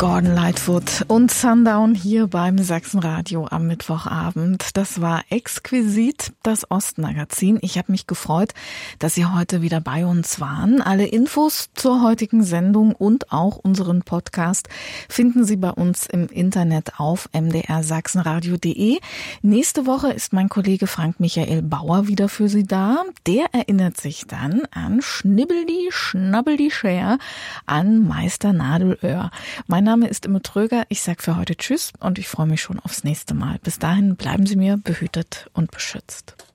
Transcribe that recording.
Gordon Lightfoot und Sundown hier beim Sachsenradio am Mittwochabend. Das war exquisit, das Ostmagazin. Ich habe mich gefreut, dass Sie heute wieder bei uns waren. Alle Infos zur heutigen Sendung und auch unseren Podcast finden Sie bei uns im Internet auf mdrsachsenradio.de. Nächste Woche ist mein Kollege Frank Michael Bauer wieder für Sie da. Der erinnert sich dann an Schnibbeldi, Schnabbeldi, Scher, an Meister Nadelöhr. Mein Name ist Imme Tröger. Ich sage für heute Tschüss und ich freue mich schon aufs nächste Mal. Bis dahin bleiben Sie mir behütet und beschützt.